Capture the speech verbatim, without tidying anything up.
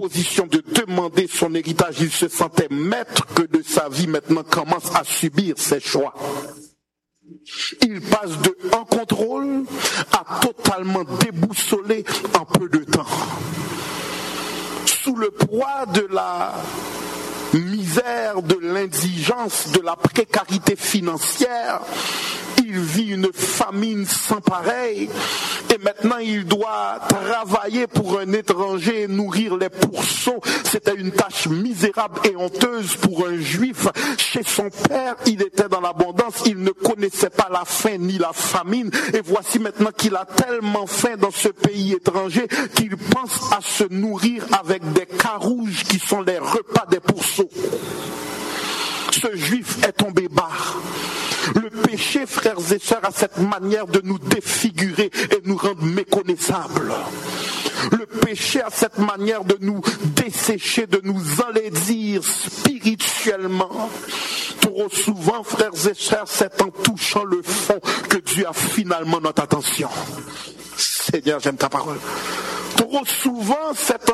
position de demander son héritage, il se sentait maître que de sa vie, maintenant commence à subir ses choix. Il passe de un contrôle à totalement déboussolé en peu de temps. Sous le poids de la misère, de l'indigence, de la précarité financière, il vit une famine sans pareil et maintenant il doit travailler pour un étranger et nourrir les pourceaux. C'était une tâche misérable et honteuse pour un juif. Chez son père, il était dans l'abondance, il ne connaissait pas la faim ni la famine et voici maintenant qu'il a tellement faim dans ce pays étranger qu'il pense à se nourrir avec des carouges qui sont les repas des pourceaux. Ce juif est tombé bas. Le péché, frères et sœurs, a cette manière de nous défigurer et nous rendre méconnaissables. Le péché a cette manière de nous dessécher, de nous enlaidir spirituellement. Trop souvent, frères et sœurs, c'est en touchant le fond que Dieu a finalement notre attention. Seigneur, j'aime ta parole. Trop souvent, c'est en